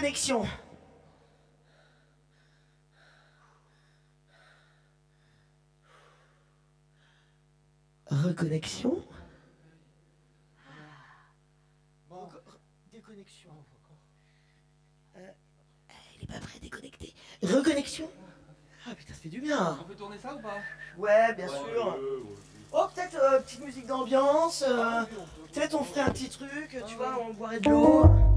Reconnexion. Reconnexion. Déconnexion. Il est pas prêt à déconnecter. Reconnexion. Ah putain, ça fait du bien. On peut tourner ça ou pas? Ouais, bien sûr. Oh, peut-être petite musique d'ambiance. Peut-être on ferait un petit truc, tu vois, on boirait de l'eau.